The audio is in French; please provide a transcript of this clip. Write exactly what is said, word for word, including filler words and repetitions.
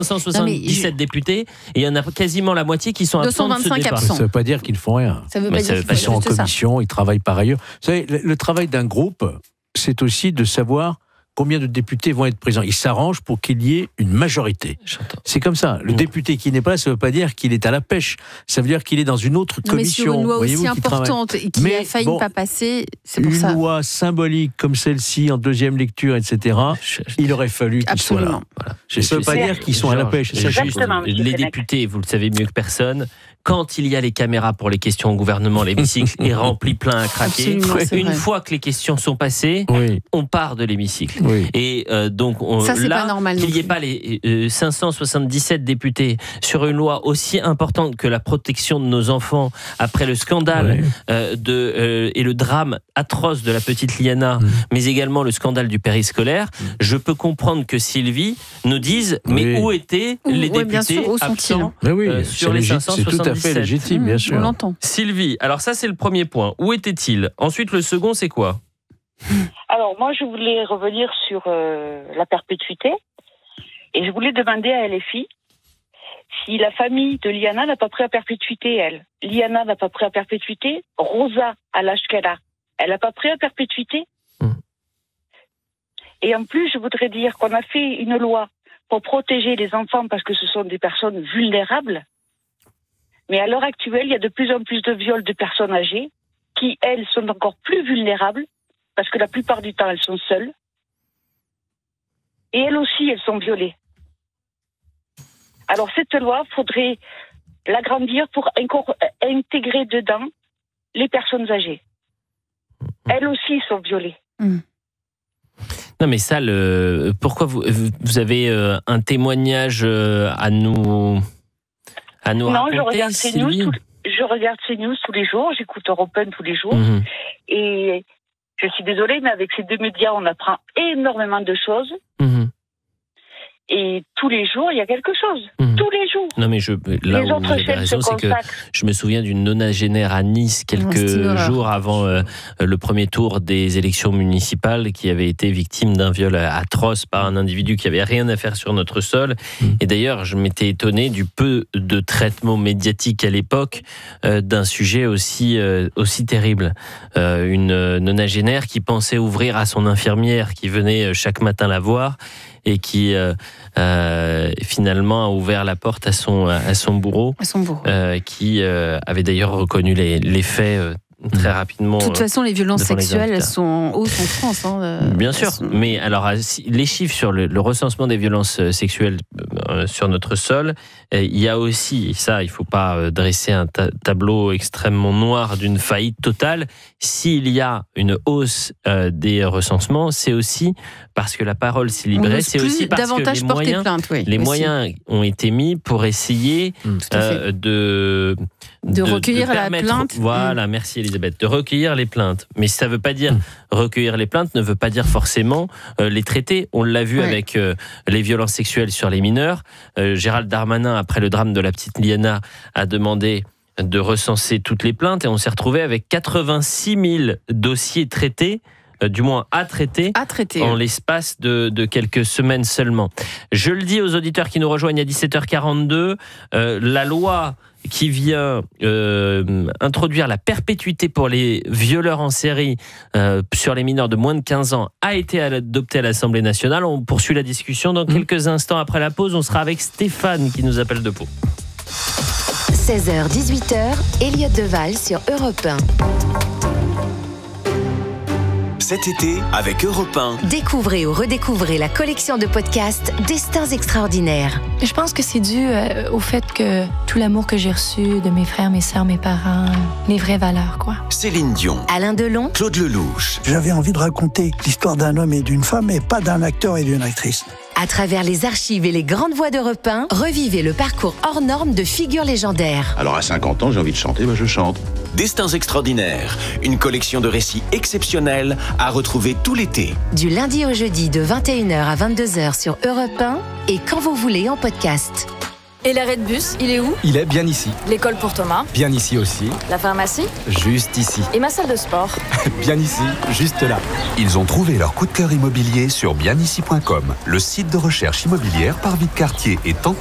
cent soixante-dix-sept je... députés et il y en a quasiment la moitié qui sont absents de ce départ. Ça ne veut pas dire qu'ils font rien. Ça veut pas dire qu'ils sont en commission, ça. Ils travaillent par ailleurs. Vous savez, le, le travail d'un groupe, c'est aussi de savoir combien de députés vont être présents. Ils s'arrangent pour qu'il y ait une majorité. J'entends. C'est comme ça. Le mmh. député qui n'est pas là, ça ne veut pas dire qu'il est à la pêche. Ça veut dire qu'il est dans une autre non, commission. Mais sur une loi aussi importante et qui mais a failli bon, ne pas passer, c'est pour une ça. Une loi symbolique comme celle-ci, en deuxième lecture, et cetera, je, je, il aurait fallu qu'ils soient là. Voilà. Je, ça ne veut pas dire qu'ils sont Georges, à la pêche. C'est juste, les députés, vous le savez mieux que personne, quand il y a les caméras pour les questions au gouvernement, l'hémicycle est rempli plein à craquer. Une vrai. fois que les questions sont passées, oui. on part de l'hémicycle. Oui. Et euh, donc on, ça, c'est là, pas normal qu'il n'y ait pas les euh, cinq cent soixante-dix-sept députés sur une loi aussi importante que la protection de nos enfants après le scandale oui. euh, de, euh, et le drame atroce de la petite Liana, mmh. mais également le scandale du périscolaire, mmh. je peux comprendre que Sylvie nous dise mais oui. où étaient les oui, députés bien sûr, où absents oui, euh, sur les cinq cent soixante-dix-sept. C'est tout à fait légitime, bien sûr. On l'entend. Sylvie, alors ça c'est le premier point. Où étaient-ils ? Ensuite, le second, c'est quoi ? Alors moi, je voulais revenir sur euh, la perpétuité et je voulais demander à L F I si la famille de Liana n'a pas pris à perpétuité, elle. Liana n'a pas pris à perpétuité, Rosa, à l'âge qu'elle a, elle n'a pas pris à perpétuité. Mmh. Et en plus, je voudrais dire qu'on a fait une loi pour protéger les enfants parce que ce sont des personnes vulnérables. Mais à l'heure actuelle, il y a de plus en plus de viols de personnes âgées qui, elles, sont encore plus vulnérables parce que la plupart du temps, elles sont seules. Et elles aussi, elles sont violées. Alors cette loi, il faudrait l'agrandir pour intégrer dedans les personnes âgées. Elles aussi sont violées. Mmh. Non mais ça, le... pourquoi vous, vous avez euh, un témoignage euh, à nous... À nous non, raconter, je regarde CNews tous, je regarde CNews tous les jours, j'écoute Europe un tous les jours, mmh. et je suis désolée, mais avec ces deux médias, on apprend énormément de choses, mmh. et tous les jours, il y a quelque chose, mmh. tous les jours. Non mais je, là les où vous avez raison, c'est que je me souviens d'une nonagénaire à Nice, quelques jours avant euh, le premier tour des élections municipales, qui avait été victime d'un viol atroce par un individu qui avait rien à faire sur notre sol. Mmh. Et d'ailleurs, je m'étais étonné du peu de traitement médiatique à l'époque euh, d'un sujet aussi, euh, aussi terrible. Euh, une nonagénaire qui pensait ouvrir à son infirmière qui venait chaque matin la voir et qui euh, euh, finalement a ouvert la porte à son, à son bourreau, à son bourreau. Euh, qui euh, avait d'ailleurs reconnu les, les faits euh, très rapidement. De toute façon, les violences sexuelles, elles sont en hausse en France. Hein, Bien sûr, sont... mais alors les chiffres sur le, le recensement des violences sexuelles euh, sur notre sol, euh, il y a aussi, et ça, il ne faut pas dresser un ta- tableau extrêmement noir d'une faillite totale. S'il y a une hausse euh, des recensements, c'est aussi parce que la parole s'est libérée, c'est aussi parce que les moyens, plainte, oui, les moyens ont été mis pour essayer mmh, euh, de, de, de recueillir de la plainte. Voilà, mmh. merci Elisabeth, de recueillir les plaintes. Mais ça ne veut pas dire, mmh. recueillir les plaintes ne veut pas dire forcément euh, les traiter. On l'a vu ouais. avec euh, les violences sexuelles sur les mineurs. Euh, Gérald Darmanin, après le drame de la petite Liana, a demandé de recenser toutes les plaintes et on s'est retrouvé avec quatre-vingt-six mille dossiers traités, euh, du moins à traiter, à traiter en l'espace de, de quelques semaines seulement. Je le dis aux auditeurs qui nous rejoignent à dix-sept heures quarante-deux, euh, la loi qui vient euh, introduire la perpétuité pour les violeurs en série euh, sur les mineurs de moins de quinze ans a été adoptée à l'Assemblée nationale. On poursuit la discussion dans mmh. quelques instants après la pause. On sera avec Stéphane qui nous appelle de Pau. seize heures dix-huit heures, Elliot Deval sur Europe un. Cet été, avec Europe un. Découvrez ou redécouvrez la collection de podcasts Destins extraordinaires. Je pense que c'est dû euh, au fait que tout l'amour que j'ai reçu de mes frères, mes sœurs, mes parents, les vraies valeurs, quoi. Céline Dion. Alain Delon. Claude Lelouch. J'avais envie de raconter l'histoire d'un homme et d'une femme, et pas d'un acteur et d'une actrice. À travers les archives et les grandes voix d'Europe un, revivez le parcours hors norme de figures légendaires. Alors à cinquante ans, j'ai envie de chanter, bah je chante. Destins extraordinaires, une collection de récits exceptionnels à retrouver tout l'été. Du lundi au jeudi de vingt et une heures à vingt-deux heures sur Europe un et quand vous voulez en podcast. Et l'arrêt de bus, il est où? Il est bien ici. L'école pour Thomas? Bien ici aussi. La pharmacie? Juste ici. Et ma salle de sport? Bien ici, juste là. Ils ont trouvé leur coup de cœur immobilier sur bien ici point com, le site de recherche immobilière par vie de quartier et tant